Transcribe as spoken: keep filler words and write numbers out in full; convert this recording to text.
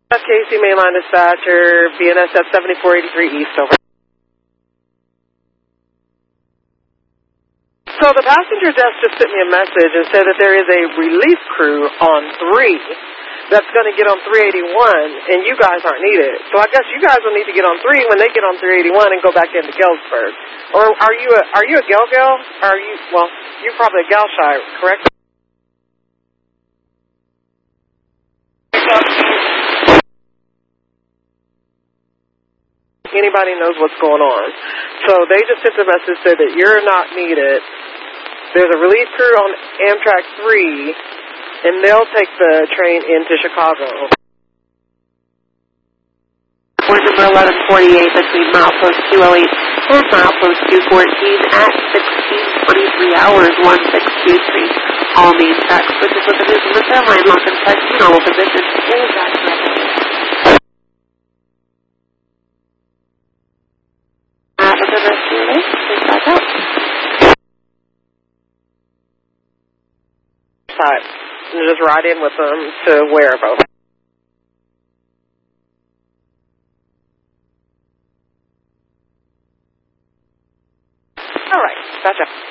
Casey, mainline dispatcher, B N S F seventy-four eighty-three East, over. So the passenger desk just sent me a message and said that there is a relief crew on three that's going to get on three eighty-one, and you guys aren't needed. So I guess you guys will need to get on three when they get on three eighty-one and go back into Galesburg. Or are you a, are you a Gal Gal? Are you, well, you're probably a Gal Shy, correct? Anybody knows what's going on. So they just sent a message said that you're not needed. There's a relief crew on Amtrak three, and they'll take the train into Chicago. Port number eleven forty-eight between milepost two oh eight and milepost two fourteen at sixteen twenty-three hours, one six two three. All main track switches with the news from the airline lock inside to normal position. Is that correct? Have a good rest of your day. Please back up. Side. And just ride in with them to wherever. All right. Gotcha.